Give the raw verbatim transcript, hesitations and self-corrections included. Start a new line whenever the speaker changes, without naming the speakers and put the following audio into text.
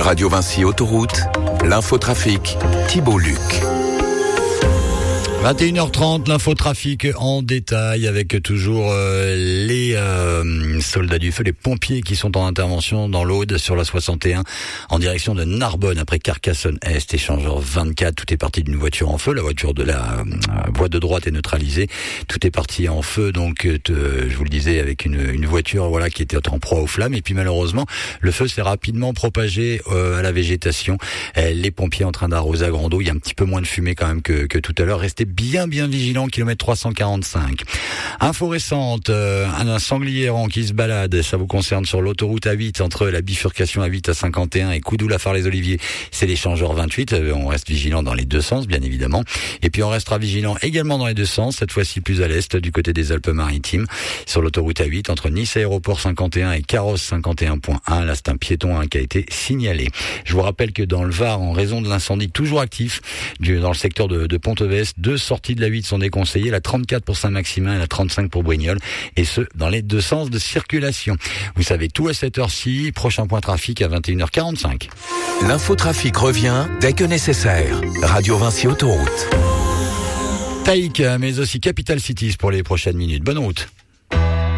Radio Vinci Autoroute, l'infotrafic, Thibault Luc.
vingt et une heures trente, l'infotrafic en détail avec toujours euh, les euh, soldats du feu, les pompiers qui sont en intervention dans l'Aude sur la soixante et un en direction de Narbonne après Carcassonne-Est, échangeur vingt-quatre. Tout est parti d'une voiture en feu, la voiture de la euh, voie de droite est neutralisée. Tout est parti en feu, donc euh, je vous le disais, avec une, une voiture voilà qui était en proie aux flammes. Et puis malheureusement, le feu s'est rapidement propagé euh, à la végétation. Euh, les pompiers en train d'arroser à grande eau. Il y a un petit peu moins de fumée quand même que, que tout à l'heure. Restez bien bien vigilant, kilomètre trois cent quarante-cinq. Info récente, euh, un sanglier errant qui se balade, ça vous concerne sur l'autoroute A huit entre la bifurcation A huit à cinquante et un et Coudoul-la-Phare-les-Oliviers, c'est l'échangeur vingt-huit, euh, on reste vigilant dans les deux sens bien évidemment, et puis on restera vigilant également dans les deux sens, cette fois-ci plus à l'est du côté des Alpes-Maritimes, sur l'autoroute A huit entre Nice Aéroport cinquante et un et Carrosse cinquante et un point un, là c'est un piéton hein, qui a été signalé. Je vous rappelle que dans le Var, en raison de l'incendie toujours actif du, dans le secteur de, de Ponteves, deux sorties de la huit sont déconseillées, la trente-quatre pour Saint-Maximin et la trente-cinq pour Brignoles, et ce, dans les deux sens de circulation. Vous savez tout à cette heure-ci, prochain point trafic à vingt et une heures quarante-cinq.
L'infotrafic revient dès que nécessaire. Radio Vinci Autoroute.
Taïk, mais aussi Capital Cities pour les prochaines minutes. Bonne route.